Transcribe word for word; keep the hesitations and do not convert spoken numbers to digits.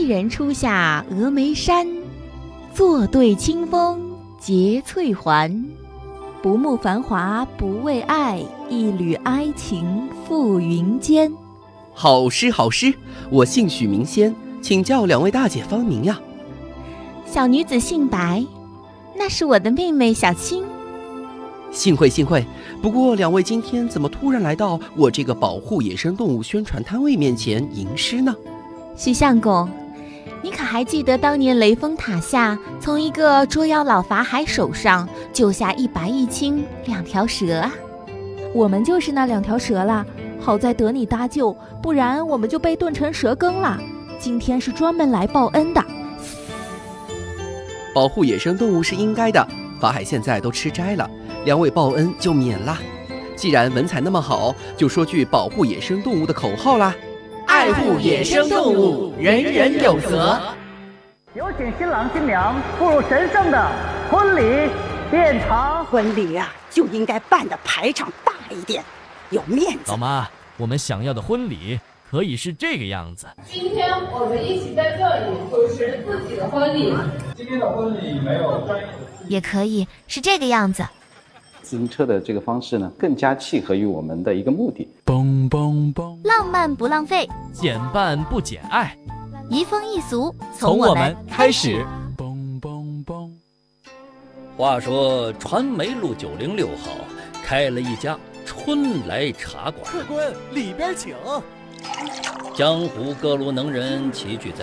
人初下峨眉山，坐对清风结翠环。不慕繁华不为爱，一缕哀情付云间。 好诗好诗，我姓许名仙，请教两位大姐芳名呀？ 小女子姓白，那是我的妹妹小青。 幸会幸会，不过两位今天怎么突然来到我这个保护野生动物宣传摊位面前吟诗呢？ 许相公，你可还记得当年雷峰塔下从一个捉妖老法海手上救下一白一青两条蛇啊？ 我们就是那两条蛇啦，好在得你搭救，不然我们就被炖成蛇羹了。今天是专门来报恩的。 保护野生动物是应该的，法海现在都吃斋了，两位报恩就免啦。既然文采那么好，就说句保护野生动物的口号啦： 爱护野生动物，人人有责。 有请新郎新娘步入神圣的婚礼殿堂。 婚礼啊，就应该办的排场大一点，有面子。 老妈，我们想要的婚礼可以是这个样子。 今天我们一起在这里主持自己的婚礼。 今天的婚礼没有专业的， 也可以是这个样子。 自行车的这个方式呢，更加契合于我们的一个目的。 嘣嘣嘣， 浪漫不浪费， 减半不减爱， 移风易俗， 从我们开始。 嘣嘣嘣。 话说传媒路九零六号开了一家春来茶馆， 客官里边请。 江湖各路能人齐聚在